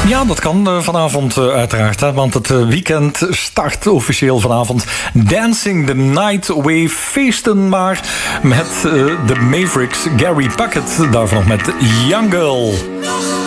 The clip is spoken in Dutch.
Ja, dat kan vanavond uiteraard. Hè, want het weekend start officieel vanavond. Dancing the Night Away. Feesten maar met de Mavericks. Gary Puckett. Daarvan nog met Young Girl.